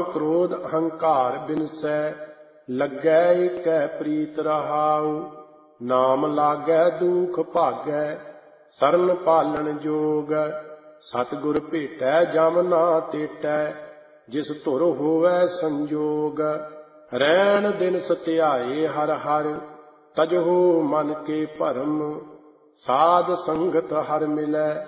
क्रोध अहंकार बिनसै, लगै एकै प्रीत रहाऊ। नाम लागै दुख भागै, सरन पालन जोग। सतगुर भेटै जम ना तेटै, जिस धुर होवै संजोग। रैन दिन सत्याए हर हर, तजहु मन के भरम। साध संगत हर मिलै,